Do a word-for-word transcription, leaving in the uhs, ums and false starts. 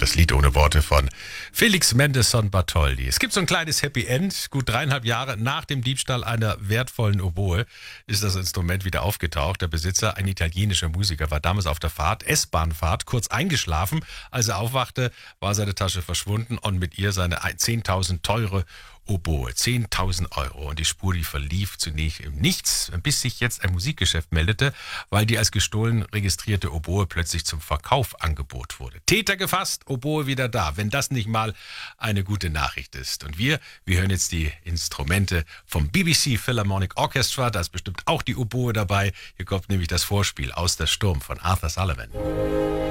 Das Lied ohne Worte von Felix Mendelssohn Bartholdy. Es gibt so ein kleines Happy End. Gut dreieinhalb Jahre nach dem Diebstahl einer wertvollen Oboe ist das Instrument wieder aufgetaucht. Der Besitzer, ein italienischer Musiker, war damals auf der Fahrt, S-Bahn-Fahrt, kurz eingeschlafen. Als er aufwachte, war seine Tasche verschwunden und mit ihr seine zehntausend teure Oboe, zehntausend Euro. Und die Spur, die verlief zunächst im Nichts, bis sich jetzt ein Musikgeschäft meldete, weil die als gestohlen registrierte Oboe plötzlich zum Verkauf angeboten wurde. Täter gefasst, Oboe wieder da, wenn das nicht mal eine gute Nachricht ist. Und wir, wir hören jetzt die Instrumente vom B B C Philharmonic Orchestra, da ist bestimmt auch die Oboe dabei. Hier kommt nämlich das Vorspiel aus der Sturm von Arthur Sullivan.